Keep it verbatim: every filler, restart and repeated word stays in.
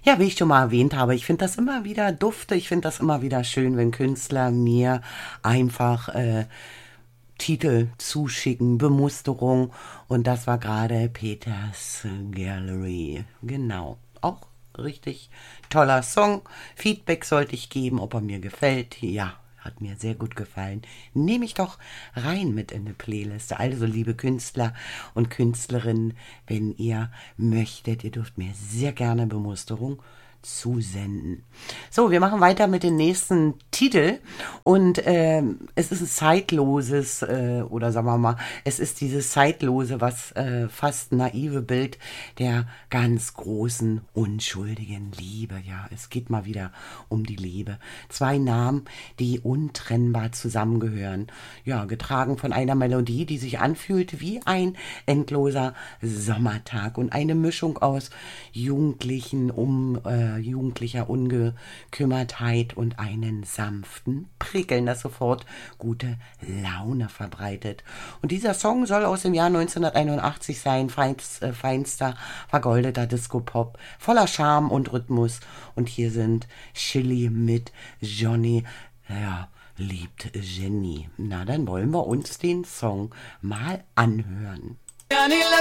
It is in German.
Ja, wie ich schon mal erwähnt habe, ich finde das immer wieder dufte, ich finde das immer wieder schön, wenn Künstler mir einfach äh, Titel zuschicken, Bemusterung. Und das war gerade Peters Gallery. Genau. Auch richtig toller Song. Feedback sollte ich geben, ob er mir gefällt. Ja, hat mir sehr gut gefallen. Nehme ich doch rein mit in eine Playliste. Also, liebe Künstler und Künstlerinnen, wenn ihr möchtet, ihr dürft mir sehr gerne Bemusterung zusenden. So, wir machen weiter mit dem nächsten Titel und ähm, es ist ein zeitloses äh, oder sagen wir mal, es ist dieses zeitlose, was äh, fast naive Bild der ganz großen, unschuldigen Liebe. Ja, es geht mal wieder um die Liebe. Zwei Namen, die untrennbar zusammengehören. Ja, getragen von einer Melodie, die sich anfühlt wie ein endloser Sommertag und eine Mischung aus jugendlichen um äh, jugendlicher Ungekümmertheit und einen sanften Prickeln, das sofort gute Laune verbreitet. Und dieser Song soll aus dem Jahr neunzehnhunderteinundachtzig sein, feinst, äh, feinster, vergoldeter Disco-Pop, voller Charme und Rhythmus. Und hier sind Chili mit Johnny, ja, liebt Jenny. Na, dann wollen wir uns den Song mal anhören. Johnny